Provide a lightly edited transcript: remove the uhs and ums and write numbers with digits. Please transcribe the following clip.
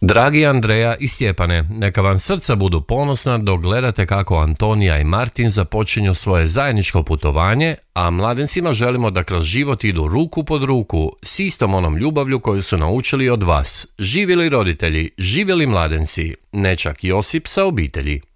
Dragi Andreja i Stjepane, neka vam srca budu ponosna dok gledate kako Antonija i Martin započinju svoje zajedničko putovanje, a mladencima želimo da kroz život idu ruku pod ruku s istom onom ljubavlju koju su naučili od vas. Živjeli roditelji, živjeli mladenci, nečak Josip sa obitelji.